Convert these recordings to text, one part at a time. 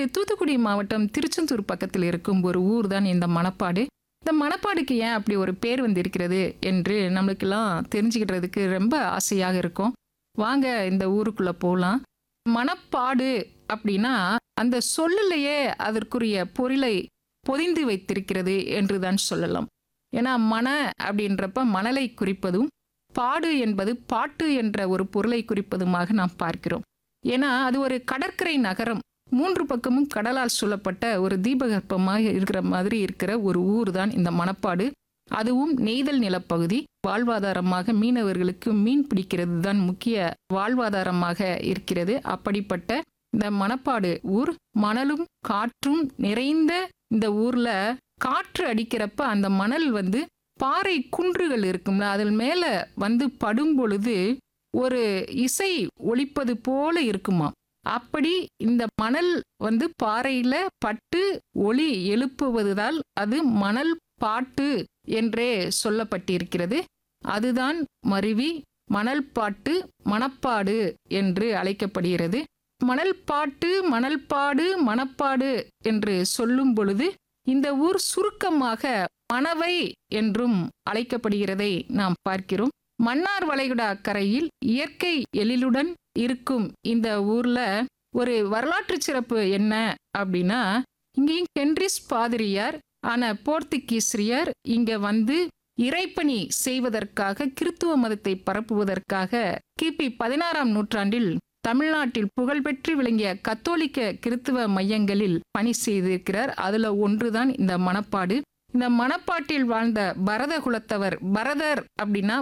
தூத்துக்குடி மாவட்டம் திருச்செந்தூர் பக்கத்தில் இருக்கும் ஒரு ஊர் தான் இந்த மணப்பாடு. இந்த மணப்பாடுக்கு ஏன் அப்படி ஒரு பேர் வந்திருக்கிறது என்று நம்மளுக்கெல்லாம் தெரிஞ்சுக்கிறதுக்கு ரொம்ப ஆசையாக இருக்கும். வாங்க இந்த ஊருக்குள்ள போகலாம். மணப்பாடு அப்படின்னா அந்த சொல்லிலேயே அதற்குரிய பொருளை பொதிந்து வைத்திருக்கிறது என்று தான் சொல்லலாம். ஏன்னா மண அப்படின்றப்ப மணலை குறிப்பதும், பாடு என்பது பாட்டு என்ற ஒரு பொருளை குறிப்பதுமாக நாம் பார்க்கிறோம். ஏன்னா அது ஒரு கடற்கரை நகரம், 3 பக்கமும் கடலால் சூழப்பட்ட ஒரு தீபகற்பமாக இருக்கிற மாதிரி இருக்கிற ஒரு ஊர் தான் இந்த மணப்பாடு. அதுவும் நெய்தல் நிலப்பகுதி. வாழ்வாதாரமாக மீனவர்களுக்கு மீன் பிடிக்கிறது தான் முக்கிய வாழ்வாதாரமாக இருக்கிறது. அப்படிப்பட்ட இந்த மணப்பாடு ஊர் மணலும் காற்றும் நிறைந்த இந்த ஊர்ல காற்று அடிக்கிறப்ப அந்த மணல் பாறை குன்றுகள் இருக்கும்ல, அதில் மேல படும் பொழுது ஒரு இசை ஒலிப்பது போல இருக்குமா. அப்படி இந்த மணல் பாறையில பட்டு ஒலி எழுப்புவதால் அது மணல் பாட்டு என்றே சொல்லப்பட்டிருக்கிறது. அதுதான் மருவி மணல் பாட்டு மணப்பாடு என்று அழைக்கப்படுகிறது. மணல் பாட்டு மணல்பாடு மணப்பாடு என்று சொல்லும் பொழுது இந்த ஊர் சுருக்கமாக மணவை என்றும் அழைக்கப்படுகிறதை நாம் பார்க்கிறோம். மன்னார் வளைகுடா கரையில் இயற்கை எழிலுடன் இருக்கும் இந்த ஊர்ல ஒரு வரலாற்று சிறப்பு என்ன அப்படின்னா, இங்கேயும் ஹென்ரிஸ் பாதிரியார் ஆன போர்த்துகீசியர் இங்க இறைப்பணி செய்வதற்காக, கிறித்துவ மதத்தை பரப்புவதற்காக கிபி 16ஆம் நூற்றாண்டில் தமிழ்நாட்டில் புகழ்பெற்று விளங்கிய கத்தோலிக்க கிறித்துவ மையங்களில் பணி செய்திருக்கிறார். அதுல ஒன்றுதான் இந்த மணப்பாடு. இந்த மணப்பாட்டில் வாழ்ந்த பரத குலத்தவர், பரதர் அப்படின்னா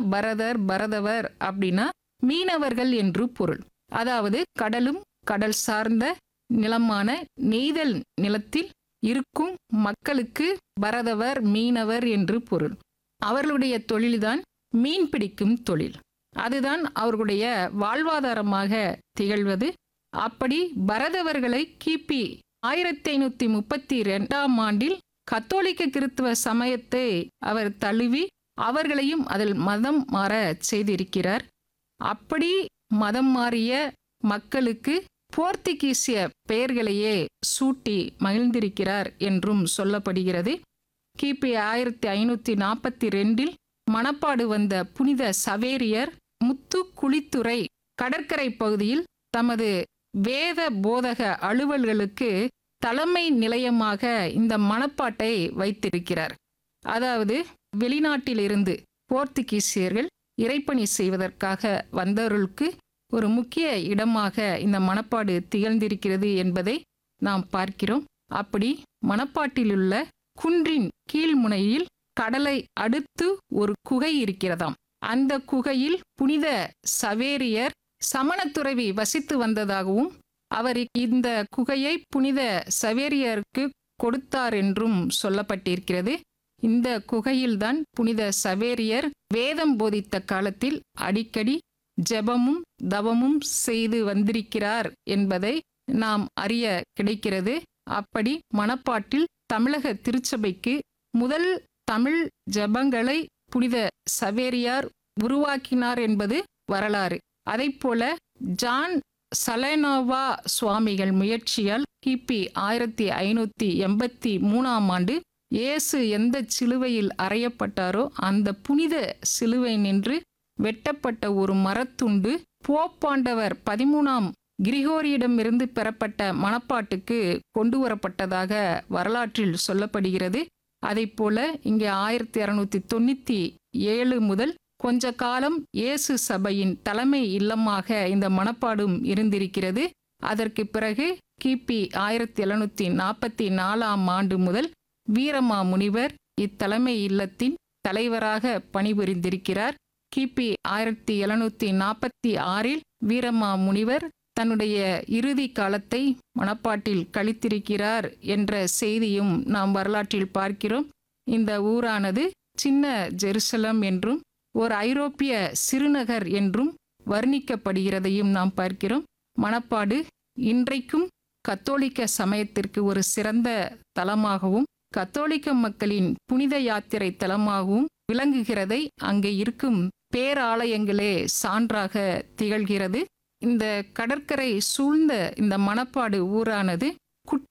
பரதவர் அப்படின்னா மீனவர்கள் என்று பொருள். அதாவது கடலும் கடல் சார்ந்த நிலமான நெய்தல் நிலத்தில் இருக்கும் மக்களுக்கு பரதவர் மீனவர் என்று பொருள். அவர்களுடைய தொழில்தான் மீன் பிடிக்கும் தொழில். அதுதான் அவர்களுடைய வாழ்வாதாரமாக திகழ்வது. அப்படி பரதவர்களை கிபி 1532ஆம் ஆண்டில் கத்தோலிக்க கிறித்துவ சமயத்தை அவர் தழுவி அவர்களையும் அதில் மதம் மாற செய்திருக்கிறார். அப்படி மதம் மாறிய மக்களுக்கு போர்த்துகீசிய பெயர்களையே சூட்டி மகிழ்ந்திருக்கிறார் என்றும் சொல்லப்படுகிறது. கிபி 1542இல் மணப்பாடு வந்த புனித சவேரியர் முத்துக்குளித்துறை கடற்கரை பகுதியில் தமது வேத போதக அலுவல்களுக்கு தலைமை நிலையமாக இந்த மணப்பாட்டை வைத்திருக்கிறார். அதாவது வெளிநாட்டிலிருந்து போர்த்துகீசியர்கள் இறைப்பணி செய்வதற்காக வந்தவர்களுக்கு ஒரு முக்கிய இடமாக இந்த மணப்பாடு திகழ்ந்திருக்கிறது என்பதை நாம் பார்க்கிறோம். அப்படி மணப்பாட்டிலுள்ள குன்றின் கீழ்முனையில் கடலை அடுத்து ஒரு குகை இருக்கிறதாம். அந்த குகையில் புனித சவேரியர் சமணத்துறவி வசித்து வந்ததாகவும், அவர் இந்த குகையை புனித சவேரியருக்கு கொடுத்தார் என்றும் சொல்லப்பட்டிருக்கிறது. இந்த குகையில்தான் புனித சவேரியர் வேதம் போதித்த காலத்தில் அடிக்கடி ஜெபமும் தவமும் செய்து வந்திருக்கிறார் என்பதை நாம் அறிய கிடைக்கிறது. அப்படி மணப்பாட்டில் தமிழக திருச்சபைக்கு முதல் தமிழ் ஜெபங்களை புனித சவேரியார் உருவாக்கினார் என்பது வரலாறு. அதைப்போல ஜான் சலேனோவா சுவாமிகள் முயற்சியால் கிபி 1583ஆம் ஆண்டு இயேசு எந்த சிலுவையில் அறையப்பட்டாரோ அந்த புனித சிலுவை நின்று வெட்டப்பட்ட ஒரு மரத்துண்டு போப்பாண்டவர் 13ஆம் கிரிகோரியிடமிருந்து பெறப்பட்ட மணப்பாட்டுக்கு கொண்டு வரப்பட்டதாக வரலாற்றில் சொல்லப்படுகிறது. அதைப்போல இங்கே 1697 முதல் கொஞ்ச காலம் இயேசு சபையின் தலைமை இல்லமாக இந்த மணப்பாடும் இருந்திருக்கிறது. அதற்கு பிறகு கிபி 1744ஆம் ஆண்டு முதல் வீரமா முனிவர் இத்தலைமை இல்லத்தின் தலைவராக பணிபுரிந்திருக்கிறார். கிபி 1746இல் வீரமா முனிவர் தன்னுடைய இறுதி காலத்தை மணப்பாட்டில் கழித்திருக்கிறார் என்ற செய்தியும் நாம் வரலாற்றில் பார்க்கிறோம். இந்த ஊரானது சின்ன ஜெருசலம் என்றும் ஒரு ஐரோப்பிய சிறுநகர் என்றும் வர்ணிக்கப்படுகிறதையும் நாம் பார்க்கிறோம். மணப்பாடு இன்றைக்கும் கத்தோலிக்க சமயத்திற்கு ஒரு சிறந்த தலமாகவும் கத்தோலிக்க மக்களின் புனித யாத்திரை தலமாகவும் விளங்குகிறதை அங்கே இருக்கும் பேராலயங்களே சான்றாக திகழ்கிறது. இந்த கடற்கரை சூழ்ந்த இந்த மணப்பாடு ஊரானது